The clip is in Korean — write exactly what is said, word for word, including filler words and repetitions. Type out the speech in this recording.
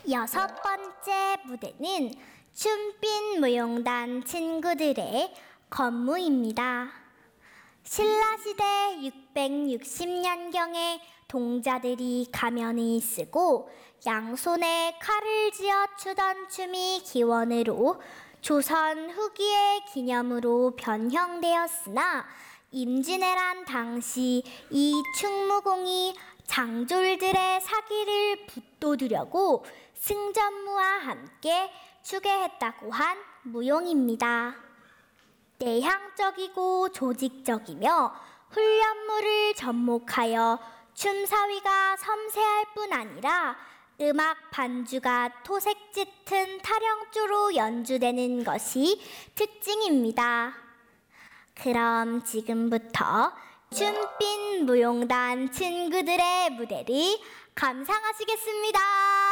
여섯 번째 무대는 춤빛 무용단 친구들의 건무입니다. 신라시대 육백육십 년경에 동자들이 가면을 쓰고 양손에 칼을 쥐어 추던 춤이 기원으로 조선 후기의 기념으로 변형되었으나 임진왜란 당시 이 충무공이 장졸들의 사기를 붙돋으려고 승전무와 함께 추계했다고 한 무용입니다. 내향적이고 조직적이며 훈련물을 접목하여 춤사위가 섬세할 뿐 아니라 음악 반주가 토색 짙은 타령조로 연주되는 것이 특징입니다. 그럼 지금부터 춤빛 무용단 친구들의 무대를 감상하시겠습니다.